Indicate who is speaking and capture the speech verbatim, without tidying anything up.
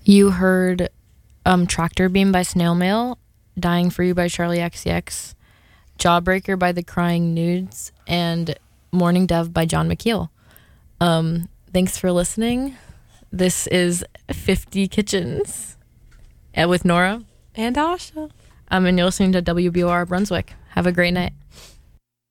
Speaker 1: You heard um, Tractor Beam by Snail Mail, Dying for You by Charlie X C X, Jawbreaker by The Crying Nudes, and Morning Dove by John McKeel. Um, thanks for listening. This is fifty Kitchens uh, with Nora
Speaker 2: and Asha.
Speaker 1: Um, and you're listening to W B O R Brunswick. Have a great night.